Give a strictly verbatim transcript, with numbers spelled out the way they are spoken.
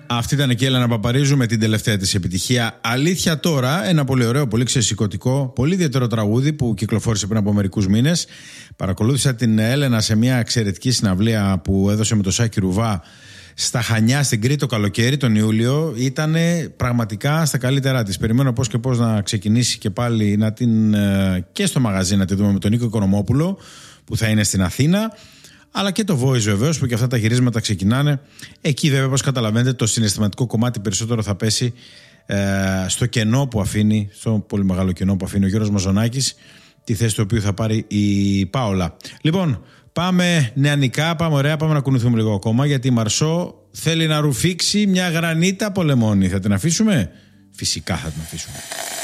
Αυτή ήταν και η Έλενα Παπαρίζου με την τελευταία της επιτυχία. Αλήθεια τώρα, ένα πολύ ωραίο, πολύ ξεσηκωτικό, πολύ ιδιαίτερο τραγούδι που κυκλοφόρησε πριν από μερικούς μήνες. Παρακολούθησα την Έλενα σε μια εξαιρετική συναυλία που έδωσε με το Σάκη Ρουβά στα Χανιά, στην Κρήτη το καλοκαίρι, τον Ιούλιο. Ήτανε πραγματικά στα καλύτερά της. Περιμένω πώς και πώς να ξεκινήσει και πάλι να την, και στο μαγαζί να τη δούμε με τον Νίκο Οικονομόπουλο που θα είναι στην Αθήνα. Αλλά και το Voice βεβαίως που και αυτά τα γυρίσματα ξεκινάνε. Εκεί βέβαια, όπως καταλαβαίνετε, το συναισθηματικό κομμάτι περισσότερο θα πέσει ε, στο κενό που αφήνει, στο πολύ μεγάλο κενό που αφήνει ο Γιώργος Μαζονάκης, τη θέση του οποίου θα πάρει η Πάολα. Λοιπόν, πάμε νεανικά, πάμε ωραία, πάμε να κουνηθούμε λίγο ακόμα, γιατί η Μαρσό θέλει να ρουφήξει μια γρανίτα πολεμόνη. Θα την αφήσουμε? Φυσικά θα την αφήσουμε.